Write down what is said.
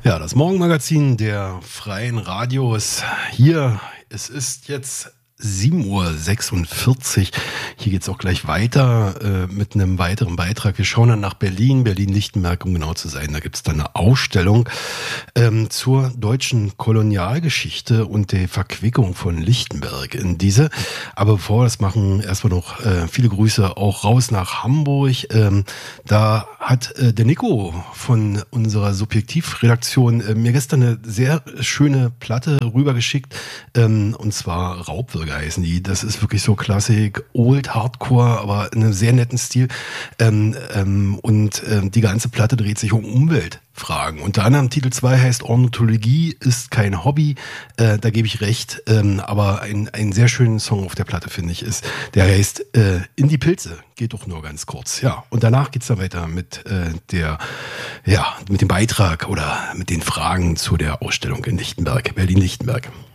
Ja, das Morgenmagazin der Freien Radios. Hier, es ist jetzt 7:46 Uhr. Hier geht's auch gleich weiter mit einem weiteren Beitrag. Wir schauen dann nach Berlin, Berlin-Lichtenberg, um genau zu sein. Da gibt's dann eine Ausstellung zur deutschen Kolonialgeschichte und der Verquickung von Lichtenberg in diese. Aber bevor wir das machen, erstmal noch viele Grüße auch raus nach Hamburg. Da hat der Nico von unserer Subjektivredaktion mir gestern eine sehr schöne Platte rübergeschickt, und zwar Raubwürger heißen die. Das ist wirklich so Klassik, Old Hardcore, aber in einem sehr netten Stil. Und die ganze Platte dreht sich um Umweltfragen. Unter anderem Titel 2 heißt Ornithologie ist kein Hobby. Da gebe ich recht. Aber ein sehr schönen Song auf der Platte, finde ich, ist, der heißt In die Pilze. Geht doch nur ganz kurz. Ja. Und danach geht's dann weiter mit mit dem Beitrag oder mit den Fragen zu der Ausstellung in Lichtenberg, Berlin-Lichtenberg.